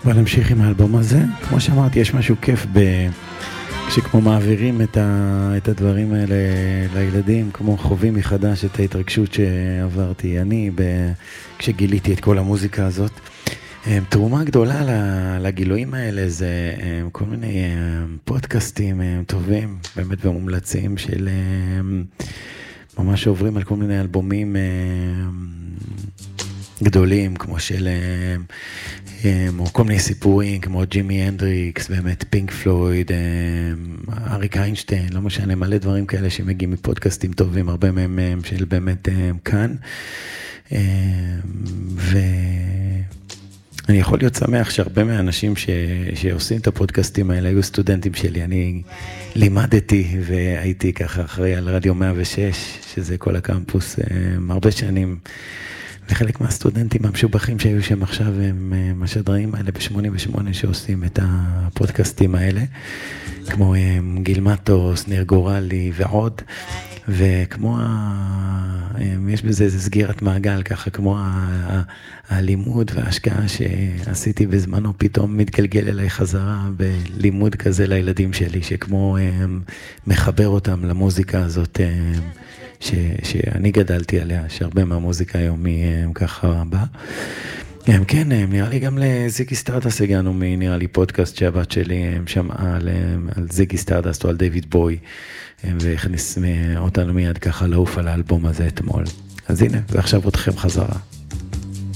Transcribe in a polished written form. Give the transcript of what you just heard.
בוא נמשיך עם האלבום הזה. כמו שאמרתי, יש משהו כיף כשכמו מעבירים את הדברים האלה לילדים, כמו חווים מחדש את ההתרגשות שעברתי אני כשגיליתי את כל המוזיקה הזאת. תרומה גדולה לגילויים האלה זה כל מיני פודקאסטים טובים, באמת ומומלצים של ממש עוברים על כל מיני אלבומים גדולים, כמו של או כל מיני סיפורים, כמו ג'ימי הנדריקס, באמת פינק פלויד, אריק איינשטיין, לא משנה, מלא דברים כאלה שמגיעים מפודקאסטים טובים, הרבה מהם של באמת כאן. ואני יכול להיות שמח שהרבה מהאנשים שעושים את הפודקאסטים האלה היו סטודנטים שלי. אני לימדתי והייתי ככה אחראי על רדיו 106, שזה כל הקמפוס, הרבה שנים. וחלק מהסטודנטים המשובחים שהיו שם עכשיו הם משדרים האלה ב-88 שעושים את הפודקאסטים האלה, כמו גיל מטוס, ניר גורלי ועוד, וכמו יש בזה איזה סגירת מעגל ככה, כמו הלימוד וההשקעה שעשיתי בזמנו פתאום מתגלגל אליי חזרה בלימוד כזה לילדים שלי, שכמו מחבר אותם למוזיקה הזאת שאני גדלתי עליה, שהרבה מהמוזיקה היום היא ככה באה. כן, נראה לי גם לזיגי סטארדסט הגענו נראה לי פודקאסט שהבת שלי שמעה על זיגי סטארדסט או על דיוויד בוי, והכניס אותנו מיד ככה לעוף על האלבום הזה אתמול. אז הנה, ועכשיו אתכם חזרה.